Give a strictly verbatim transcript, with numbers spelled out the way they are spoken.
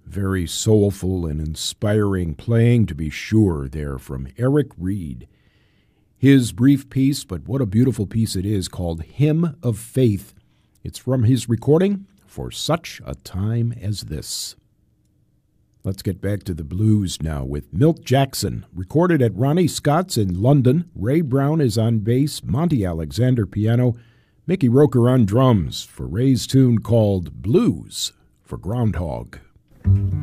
Very soulful and inspiring playing, to be sure, there from Eric Reed. His brief piece, but what a beautiful piece it is, called Hymn of Faith. It's from his recording, For Such a Time as This. Let's get back to the blues now with Milt Jackson, recorded at Ronnie Scott's in London. Ray Brown is on bass, Monty Alexander piano, Mickey Roker on drums for Ray's tune called Blues for Groundhog.